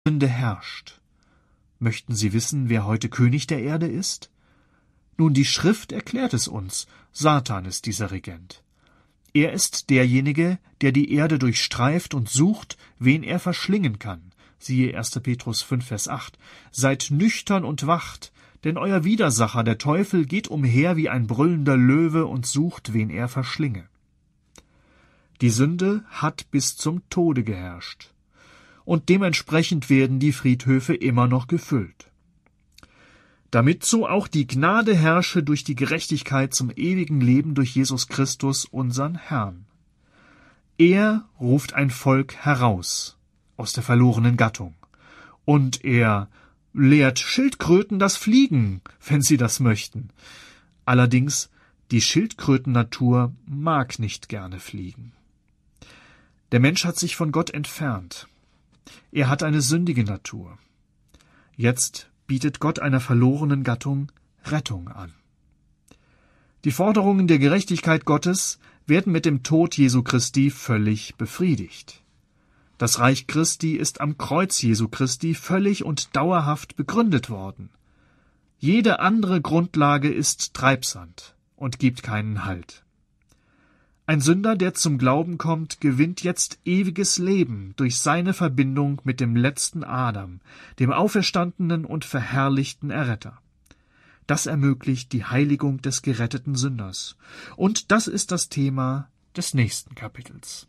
Sünde herrscht. Möchten Sie wissen, wer heute König der Erde ist? Nun, die Schrift erklärt es uns. Satan ist dieser Regent. Er ist derjenige, der die Erde durchstreift und sucht, wen er verschlingen kann. Siehe 1. Petrus 5, Vers 8. Seid nüchtern und wacht, denn euer Widersacher, der Teufel, geht umher wie ein brüllender Löwe und sucht, wen er verschlinge. Die Sünde hat bis zum Tode geherrscht. Und dementsprechend werden die Friedhöfe immer noch gefüllt. Damit so auch die Gnade herrsche durch die Gerechtigkeit zum ewigen Leben durch Jesus Christus, unseren Herrn. Er ruft ein Volk heraus aus der verlorenen Gattung. Und er lehrt Schildkröten das Fliegen, wenn sie das möchten. Allerdings, die Schildkrötennatur mag nicht gerne fliegen. Der Mensch hat sich von Gott entfernt. Er hat eine sündige Natur. Jetzt bietet Gott einer verlorenen Gattung Rettung an. Die Forderungen der Gerechtigkeit Gottes werden mit dem Tod Jesu Christi völlig befriedigt. Das Reich Christi ist am Kreuz Jesu Christi völlig und dauerhaft begründet worden. Jede andere Grundlage ist Treibsand und gibt keinen Halt. Ein Sünder, der zum Glauben kommt, gewinnt jetzt ewiges Leben durch seine Verbindung mit dem letzten Adam, dem auferstandenen und verherrlichten Erretter. Das ermöglicht die Heiligung des geretteten Sünders. Und das ist das Thema des nächsten Kapitels.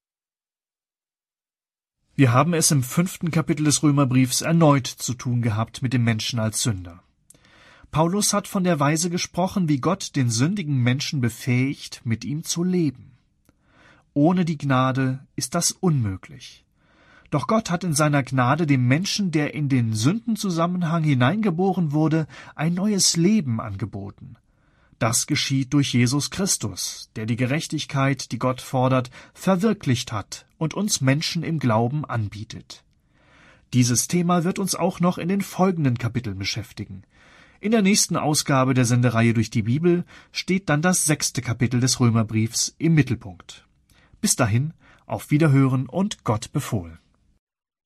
Wir haben es im 5. Kapitel des Römerbriefs erneut zu tun gehabt mit dem Menschen als Sünder. Paulus hat von der Weise gesprochen, wie Gott den sündigen Menschen befähigt, mit ihm zu leben. Ohne die Gnade ist das unmöglich. Doch Gott hat in seiner Gnade dem Menschen, der in den Sündenzusammenhang hineingeboren wurde, ein neues Leben angeboten. Das geschieht durch Jesus Christus, der die Gerechtigkeit, die Gott fordert, verwirklicht hat und uns Menschen im Glauben anbietet. Dieses Thema wird uns auch noch in den folgenden Kapiteln beschäftigen. In der nächsten Ausgabe der Sendereihe durch die Bibel steht dann das 6. Kapitel des Römerbriefs im Mittelpunkt. Bis dahin, auf Wiederhören und Gott befohlen.